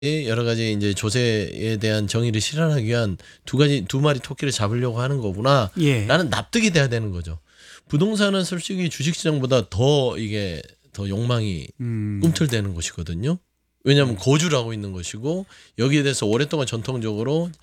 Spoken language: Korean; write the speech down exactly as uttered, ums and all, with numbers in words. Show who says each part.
Speaker 1: 여러 가지 이제 조세에 대한 정의를 실현하기 위한 두 가지 두 마리 토끼를 잡으려고 하는 거구나.
Speaker 2: 예.
Speaker 1: 라는 납득이 돼야 되는 거죠. 부동산은 솔직히 주식시장보다 더 이게 더 욕망이
Speaker 2: 음.
Speaker 1: 꿈틀대는 것이거든요. 왜냐하면 거주를 하고 있는 것이고 여기에 대해서 오랫동안 전통적으로